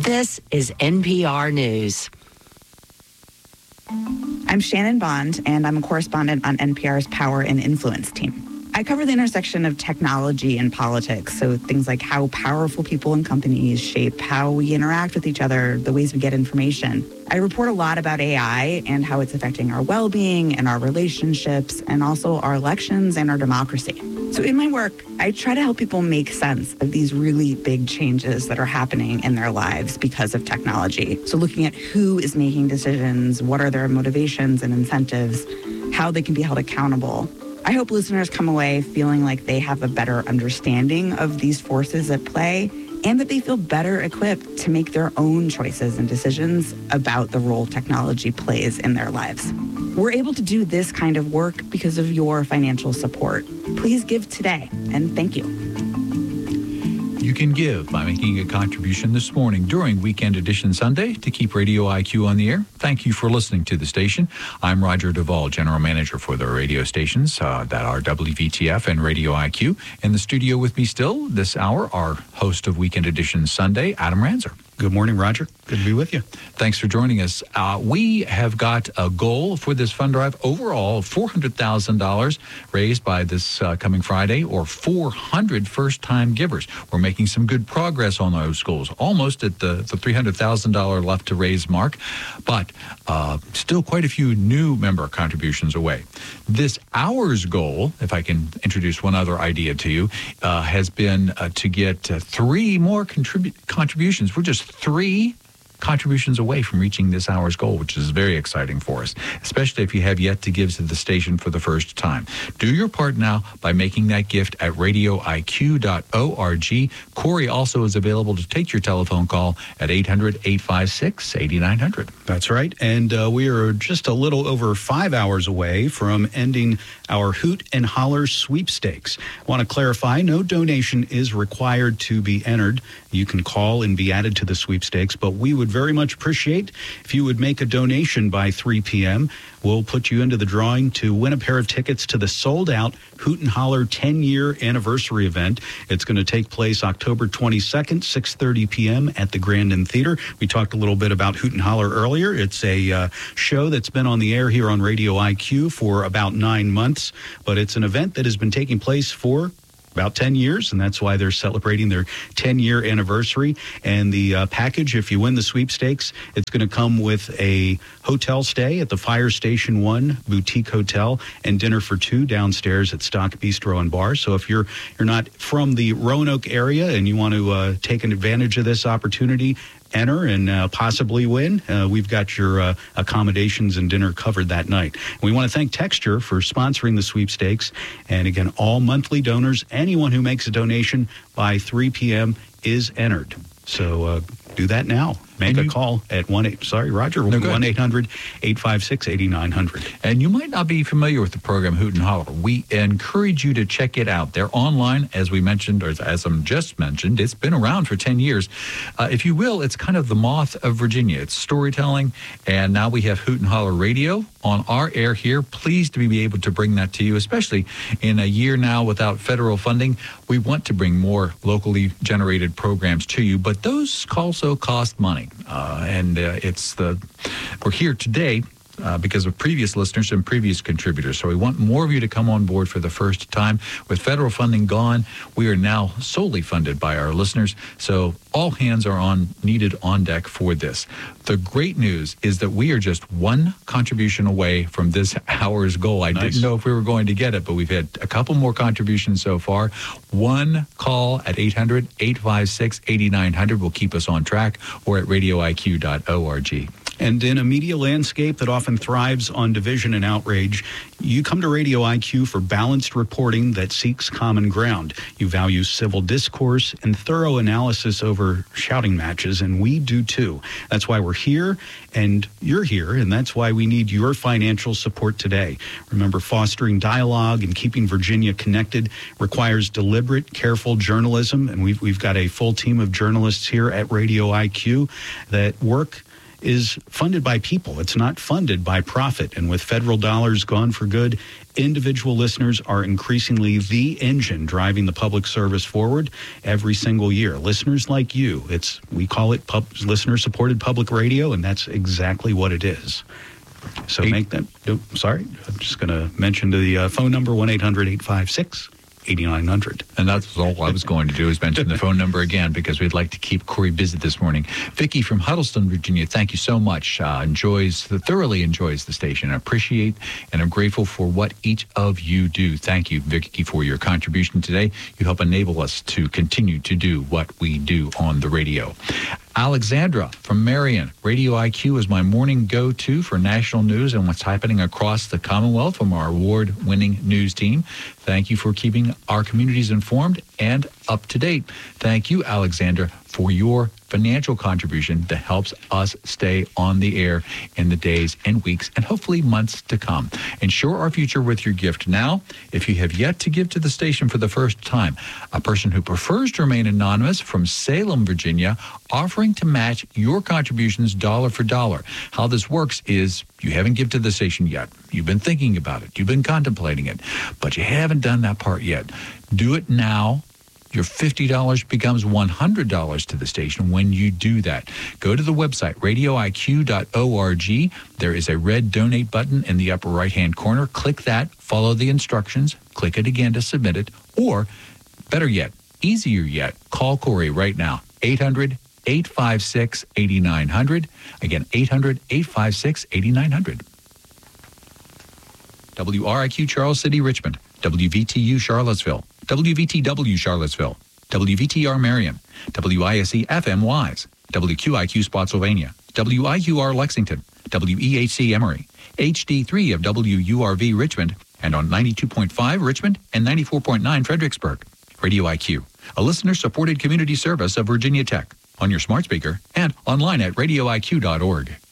This is NPR News. I'm Shannon Bond, and I'm a correspondent on NPR's Power and Influence team. I cover the intersection of technology and politics, so things like how powerful people and companies shape how we interact with each other, the ways we get information. I report a lot about AI and how it's affecting our well-being and our relationships, and also our elections and our democracy. So in my work, I try to help people make sense of these really big changes that are happening in their lives because of technology. So looking at who is making decisions, what are their motivations and incentives, how they can be held accountable. I hope listeners come away feeling like they have a better understanding of these forces at play and that they feel better equipped to make their own choices and decisions about the role technology plays in their lives. We're able to do this kind of work because of your financial support. Please give today, and thank you. You can give by making a contribution this morning during Weekend Edition Sunday to keep Radio IQ on the air. Thank you for listening to the station. I'm Roger Duvall, General Manager for the radio stations that are WVTF and Radio IQ. In the studio with me still this hour, our host of Weekend Edition Sunday, Adam Ranzer. Good morning, Roger. Good to be with you. Thanks for joining us. We have got a goal for this fund drive overall of $400,000 raised by this coming Friday, or 400 first-time givers. We're making some good progress on those goals, almost at the $300,000 left to raise mark, but still quite a few new member contributions away. This hour's goal, if I can introduce one other idea to you, has been to get 3 more contributions. We're just 3 contributions away from reaching this hour's goal, which is very exciting for us, especially if you have yet to give to the station for the first time. Do your part now by making that gift at radioiq.org. Corey also is available to take your telephone call at 800-856-8900. That's right. And we are just a little over 5 hours away from ending our Hoot and Holler sweepstakes. I want to clarify, no donation is required to be entered. You can call and be added to the sweepstakes, but we would very much appreciate if you would make a donation by 3 p.m. We'll put you into the drawing to win a pair of tickets to the sold-out Hoot and Holler 10-year anniversary event. It's going to take place October 22nd, 6:30 p.m. at the Grandin Theater. We talked a little bit about Hoot and Holler earlier. It's a show that's been on the air here on Radio IQ for about 9 months, but it's an event that has been taking place for about 10 years, and that's why they're celebrating their 10-year anniversary. And the package, if you win the sweepstakes, it's going to come with a hotel stay at the Fire Station 1 Boutique Hotel and dinner for 2 downstairs at Stock Bistro and Bar. So if you're not from the Roanoke area and you want to take advantage of this opportunity, enter and possibly win, we've got your accommodations and dinner covered that night. We want to thank Texture for sponsoring the sweepstakes. And again, all monthly donors, anyone who makes a donation by 3 p.m. is entered. So do that now. Make a call at 1-800-856-8900. And you might not be familiar with the program Hoot and Holler. We encourage you to check it out. They're online, as we mentioned, or as I'm just mentioned. It's been around for 10 years. If you will, it's kind of the moth of Virginia. It's storytelling, and now we have Hoot and Holler Radio on our air here. Pleased to be able to bring that to you, especially in a year now without federal funding. We want to bring more locally generated programs to you, but those also cost money. We're here today because of previous listeners and previous contributors. So we want more of you to come on board for the first time. With federal funding gone, we are now solely funded by our listeners. So all hands are needed on deck for this. The great news is that we are just 1 contribution away from this hour's goal. I didn't know if we were going to get it, but we've had a couple more contributions so far. 1 call at 800-856-8900 will keep us on track, or at radioiq.org. And in a media landscape that often thrives on division and outrage, you come to Radio IQ for balanced reporting that seeks common ground. You value civil discourse and thorough analysis over shouting matches, and we do too. That's why we're here, and you're here, and that's why we need your financial support today. Remember, fostering dialogue and keeping Virginia connected requires deliberate, careful journalism, and we've got a full team of journalists here at Radio IQ that work is funded by people. It's not funded by profit. And with federal dollars gone for good, individual listeners are increasingly the engine driving the public service forward every single year. Listeners like you, we call it listener-supported public radio, and that's exactly what it is. So I'm just going to mention the phone number, 1-800-856-8900. And that's all I was going to do, is mention the phone number again, because we'd like to keep Corey busy this morning. Vicki from Huddleston, Virginia, thank you so much. Thoroughly enjoys the station. I appreciate and I'm grateful for what each of you do. Thank you, Vicki, for your contribution today. You help enable us to continue to do what we do on the radio. Alexandra from Marion, Radio IQ is my morning go-to for national news and what's happening across the Commonwealth from our award-winning news team. Thank you for keeping our communities informed and up to date. Thank you, Alexandra, for your financial contribution that helps us stay on the air in the days and weeks and hopefully months to come. Ensure our future with your gift now. If you have yet to give to the station for the first time, a person who prefers to remain anonymous from Salem, Virginia, offering to match your contributions dollar for dollar. How this works is you haven't given to the station yet. You've been thinking about it. You've been contemplating it, but you haven't done that part yet. Do it now. Your $50 becomes $100 to the station when you do that. Go to the website, radioiq.org. There is a red donate button in the upper right-hand corner. Click that, follow the instructions, click it again to submit it, or better yet, easier yet, call Corey right now, 800-856-8900. Again, 800-856-8900. WRIQ Charles City, Richmond. WVTU Charlottesville. WVTW Charlottesville. WVTR Marion. WISE FM Wise. WQIQ Spotsylvania. WIUR Lexington. WEHC Emory. HD3 of WURV Richmond. And on 92.5 Richmond and 94.9 Fredericksburg. Radio IQ, a listener-supported community service of Virginia Tech. On your smart speaker and online at radioiq.org.